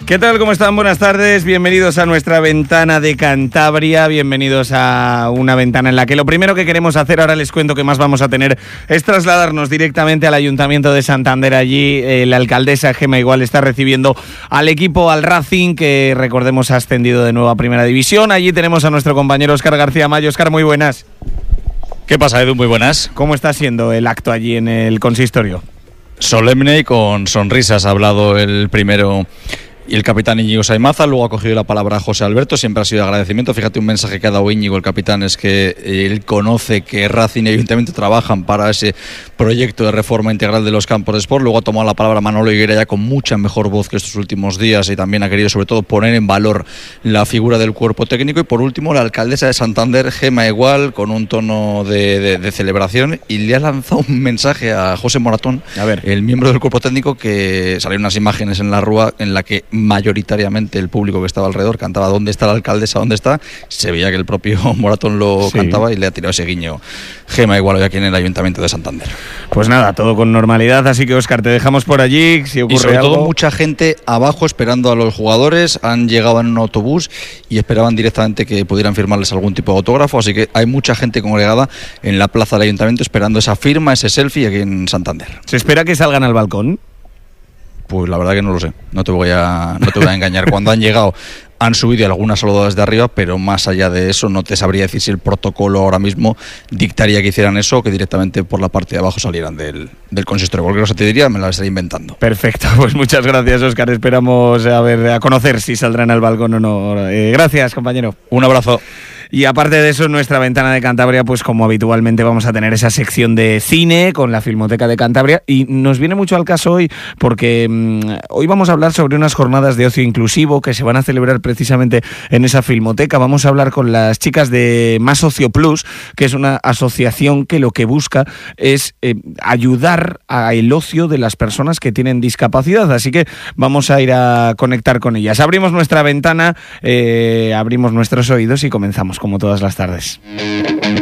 ¿Qué tal? ¿Cómo están? Buenas tardes, bienvenidos a nuestra ventana de Cantabria, bienvenidos a una ventana en la que lo primero que queremos hacer, ahora les cuento que más vamos a tener, es trasladarnos directamente al Ayuntamiento de Santander. Allí la alcaldesa Gemma Igual está recibiendo al equipo, al Racing, que recordemos ha ascendido de nuevo a Primera División. Allí tenemos a nuestro compañero Óscar García Mayo. Óscar, muy buenas. ¿Qué pasa, Edu? Muy buenas. ¿Cómo está siendo el acto allí en el consistorio? Solemne y con sonrisas ha hablado el primero y el capitán Íñigo Saimaza, luego ha cogido la palabra José Alberto, siempre ha sido de agradecimiento. Fíjate, un mensaje que ha dado Íñigo, el capitán, es que él conoce que Racing y Ayuntamiento trabajan para ese proyecto de reforma integral de los campos de sport. Luego ha tomado la palabra Manolo Higuera ya con mucha mejor voz que estos últimos días y también ha querido sobre todo poner en valor la figura del cuerpo técnico. Y por último, la alcaldesa de Santander, Gemma Igual, con un tono de celebración, y le ha lanzado un mensaje a José Moratón, el miembro del cuerpo técnico, que salieron unas imágenes en la rúa en la que mayoritariamente el público que estaba alrededor cantaba ¿dónde está la alcaldesa? ¿Dónde está? Se veía que el propio Moratón lo cantaba y le ha tirado ese guiño Gemma Igual hoy aquí en el Ayuntamiento de Santander. Pues nada, todo con normalidad, así que Óscar, te dejamos por allí, si ocurre y sobre algo. Todo mucha gente abajo esperando a los jugadores, han llegado en un autobús y esperaban directamente que pudieran firmarles algún tipo de autógrafo, así que hay mucha gente congregada en la plaza del Ayuntamiento esperando esa firma, ese selfie aquí en Santander. ¿Se espera que salgan al balcón? Pues la verdad que no lo sé, no te voy a engañar. Cuando han llegado han subido algunas saludadas de arriba, pero más allá de eso no te sabría decir si el protocolo ahora mismo dictaría que hicieran eso o que directamente por la parte de abajo salieran del consistorio. Cualquier cosa te diría, me la estaría inventando. Perfecto, pues muchas gracias, Óscar. Esperamos a conocer si saldrán al balcón o no. Gracias, compañero. Un abrazo. Y aparte de eso, en nuestra ventana de Cantabria, pues como habitualmente vamos a tener esa sección de cine con la Filmoteca de Cantabria, y nos viene mucho al caso hoy porque hoy vamos a hablar sobre unas jornadas de ocio inclusivo que se van a celebrar precisamente en esa Filmoteca. Vamos a hablar con las chicas de Más Ocio Plus, que es una asociación que lo que busca es ayudar al ocio de las personas que tienen discapacidad, así que vamos a ir a conectar con ellas. Abrimos nuestra ventana, abrimos nuestros oídos y comenzamos como todas las tardes.